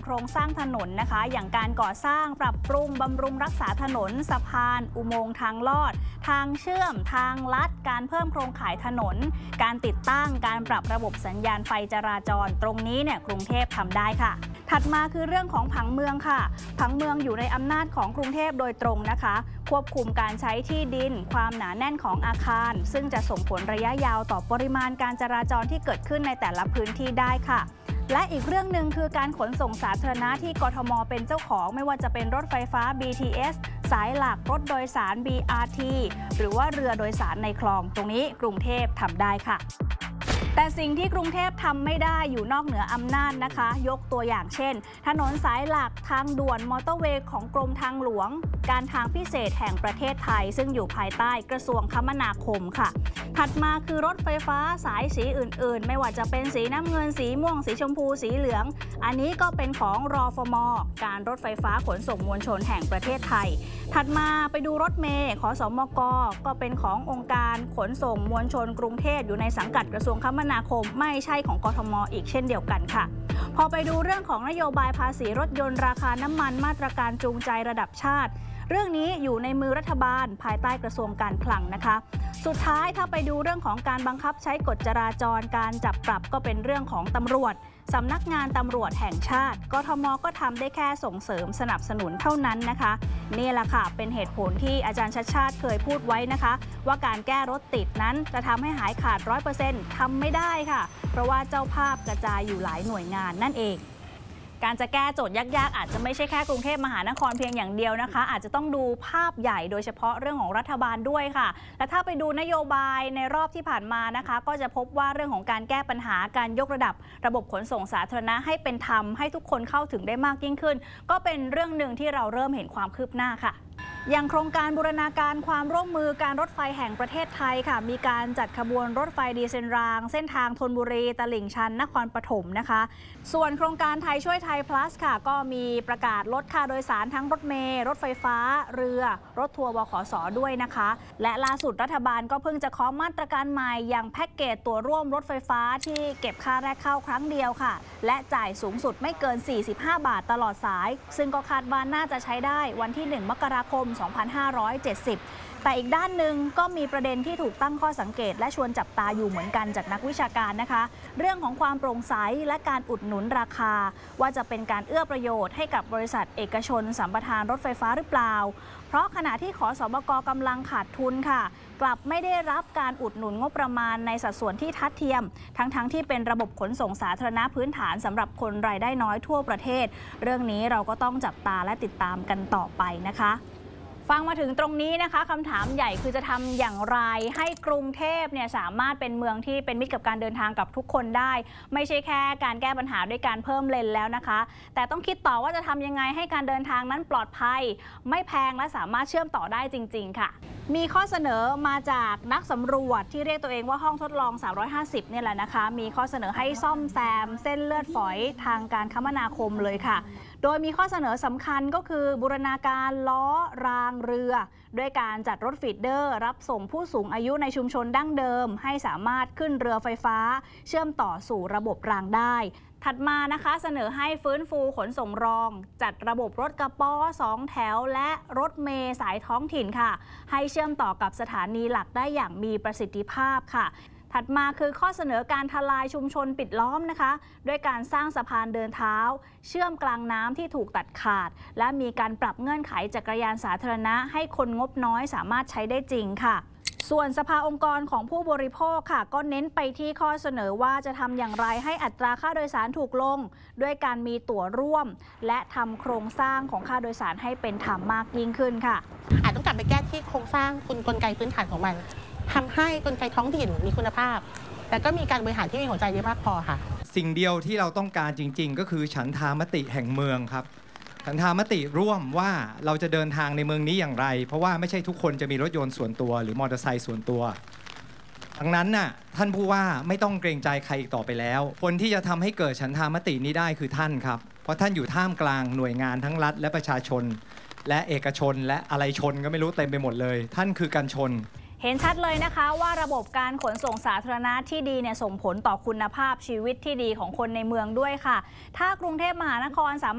ครงสร้างถนนนะคะอย่างการก่อสร้างปรับปรุงบำรุงรักษาถนนสะพานอุโมงค์ทางลอดทางเชื่อมทางลัดการเพิ่มโครงข่ายถนนการติดตั้งการปรับระบบสัญญาณไฟจราจรตรงนี้เนี่ยกรุงเทพทำได้ค่ะถัดมาคือเรื่องของผังเมืองค่ะผังเมืองอยู่ในอำนาจของกรุงเทพโดยตรงนะคะควบคุมการใช้ที่ดินความหนาแน่นของอาคารซึ่งจะส่งผลระยะยาวต่อปริมาณการจราจรที่เกิดขึ้นในแต่ละพื้นที่ได้ค่ะและอีกเรื่องหนึ่งคือการขนส่งสาธารณะที่กทมเป็นเจ้าของไม่ว่าจะเป็นรถไฟฟ้า BTS สายหลักรถโดยสาร BRT หรือว่าเรือโดยสารในคลองตรงนี้กรุงเทพทำได้ค่ะแต่สิ่งที่กรุงเทพทำไม่ได้อยู่นอกเหนืออำนาจนะคะยกตัวอย่างเช่นถนนสายหลักทางด่วนมอเตอร์เวย์ของกรมทางหลวงการทางพิเศษแห่งประเทศไทยซึ่งอยู่ภายใต้กระทรวงคมนาคมค่ะถัดมาคือรถไฟฟ้าสายสีอื่นๆไม่ว่าจะเป็นสีน้ำเงินสีม่วงสีชมพูสีเหลืองอันนี้ก็เป็นของรฟม.การรถไฟฟ้าขนส่งมวลชนแห่งประเทศไทยถัดมาไปดูรถเมล์ขสมก.ก็เป็นขององค์การขนส่งมวลชนกรุงเทพอยู่ในสังกัดกระทรวงคมนาคมไม่ใช่ของกทม.อีกเช่นเดียวกันค่ะพอไปดูเรื่องของนโยบายภาษีรถยนต์ราคาน้ำมันมาตรการจูงใจระดับชาติเรื่องนี้อยู่ในมือรัฐบาลภายใต้กระทรวงการคลังนะคะสุดท้ายถ้าไปดูเรื่องของการบังคับใช้กฎจราจรการจับปรับก็เป็นเรื่องของตำรวจสำนักงานตำรวจแห่งชาติกทม.ก็ทำได้แค่ส่งเสริมสนับสนุนเท่านั้นนะคะนี่แหละค่ะเป็นเหตุผลที่อาจารย์ชัชชาติเคยพูดไว้นะคะว่าการแก้รถติดนั้นจะทำให้หายขาด 100% ทำไม่ได้ค่ะเพราะว่าเจ้าภาพกระจายอยู่หลายหน่วยงานนั่นเองการจะแก้โจทย์ยากๆอาจจะไม่ใช่แค่กรุงเทพมหานครเพียงอย่างเดียวนะคะอาจจะต้องดูภาพใหญ่โดยเฉพาะเรื่องของรัฐบาลด้วยค่ะและถ้าไปดูนโยบายในรอบที่ผ่านมานะคะก็จะพบว่าเรื่องของการแก้ปัญหาการยกระดับระบบขนส่งสาธารณะให้เป็นธรรมให้ทุกคนเข้าถึงได้มากยิ่งขึ้นก็เป็นเรื่องหนึ่งที่เราเริ่มเห็นความคืบหน้าค่ะอย่างโครงการบูรณาการความร่วมมือการรถไฟแห่งประเทศไทยค่ะมีการจัดขบวนรถไฟดีเซลรางเส้นทางธนบุรีตลิ่งชันนครปฐมนะคะส่วนโครงการไทยช่วยไทย plus ค่ะก็มีประกาศลดค่าโดยสารทั้งรถเมล์รถไฟฟ้าเรือรถทัวร์บขส.ด้วยนะคะและล่าสุดรัฐบาลก็เพิ่งจะเคาะมาตรการใหม่อย่างแพ็กเกจตั๋วร่วมรถไฟฟ้าที่เก็บค่าแรกเข้าครั้งเดียวค่ะและจ่ายสูงสุดไม่เกิน45 บาทตลอดสายซึ่งก็คาดว่าน่าจะใช้ได้วันที่1 มกราคม2570แต่อีกด้านหนึ่งก็มีประเด็นที่ถูกตั้งข้อสังเกตและชวนจับตาอยู่เหมือนกันจากนักวิชาการนะคะเรื่องของความโปร่งใสและการอุดหนุนราคาว่าจะเป็นการเอื้อประโยชน์ให้กับบริษัทเอกชนสัมปทานรถไฟฟ้าหรือเปล่าเพราะขณะที่ขสมก.กำลังขาดทุนค่ะกลับไม่ได้รับการอุดหนุนงบประมาณในสัดส่วนที่ทัดเทียมทั้งที่เป็นระบบขนส่งสาธารณะพื้นฐานสำหรับคนรายได้น้อยทั่วประเทศเรื่องนี้เราก็ต้องจับตาและติดตามกันต่อไปนะคะฟังมาถึงตรงนี้นะคะคำถามใหญ่คือจะทำอย่างไรให้กรุงเทพเนี่ยสามารถเป็นเมืองที่เป็นมิตรกับการเดินทางกับทุกคนได้ไม่ใช่แค่การแก้ปัญหาด้วยการเพิ่มเลนแล้วนะคะแต่ต้องคิดต่อว่าจะทำยังไงให้การเดินทางนั้นปลอดภัยไม่แพงและสามารถเชื่อมต่อได้จริงๆค่ะมีข้อเสนอมาจากนักสำรวจที่เรียกตัวเองว่าห้องทดลอง350เนี่ยแหละนะคะมีข้อเสนอให้ซ่อมแซมเส้นเลือดฝอยทางการคมนาคมเลยค่ะโดยมีข้อเสนอสำคัญก็คือบูรณาการล้อรางเรือด้วยการจัดรถฟีดเดอร์รับส่งผู้สูงอายุในชุมชนดั้งเดิมให้สามารถขึ้นเรือไฟฟ้าเชื่อมต่อสู่ระบบรางได้ถัดมานะคะเสนอให้ฟื้นฟูขนส่งรองจัดระบบรถกระป๋อ2 แถวและรถเมล์สายท้องถิ่นค่ะให้เชื่อมต่อกับสถานีหลักได้อย่างมีประสิทธิภาพค่ะถัดมาคือข้อเสนอการทลายชุมชนปิดล้อมนะคะด้วยการสร้างสะพานเดินเท้าเชื่อมกลางน้ำที่ถูกตัดขาดและมีการปรับเงื่อนไขจักรยานสาธารณะให้คนงบน้อยสามารถใช้ได้จริงค่ะส่วนสภาองค์กรของผู้บริโภคค่ะก็เน้นไปที่ข้อเสนอว่าจะทำอย่างไรให้อัตราค่าโดยสารถูกลงด้วยการมีตั๋วร่วมและทำโครงสร้างของค่าโดยสารให้เป็นธรรมมากยิ่งขึ้นค่ะอาจต้องกลับไปแก้ที่โครงสร้างกลไกพื้นฐานของมันทำให้กลไกท้องถิ่นมีคุณภาพแต่ก็มีการบริหารที่มีหัวใจเยอะมากพอค่ะสิ่งเดียวที่เราต้องการจริงๆก็คือฉันทามติแห่งเมืองครับฉันทามติร่วมว่าเราจะเดินทางในเมืองนี้อย่างไรเพราะว่าไม่ใช่ทุกคนจะมีรถยนต์ส่วนตัวหรือมอเตอร์ไซค์ส่วนตัวดังนั้นน่ะท่านผู้ว่าไม่ต้องเกรงใจใครอีกต่อไปแล้วคนที่จะทำให้เกิดฉันทามตินี้ได้คือท่านครับเพราะท่านอยู่ท่ามกลางหน่วยงานทั้งรัฐและประชาชนและเอกชนและอะไรชนก็ไม่รู้เต็มไปหมดเลยท่านคือการชนเห็นชัดเลยนะคะว่าระบบการขนส่งสาธารณะที่ดีเนี่ยส่งผลต่อคุณภาพชีวิตที่ดีของคนในเมืองด้วยค่ะถ้ากรุงเทพมหานครสามารถ